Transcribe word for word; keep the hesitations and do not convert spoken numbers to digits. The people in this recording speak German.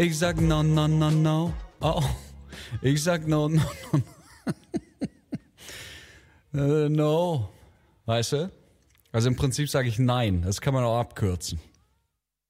Ich sag no, no, no, no. Oh, ich sag no, no, no. uh, no. Weißt du? Also im Prinzip sage ich nein. Das kann man auch abkürzen.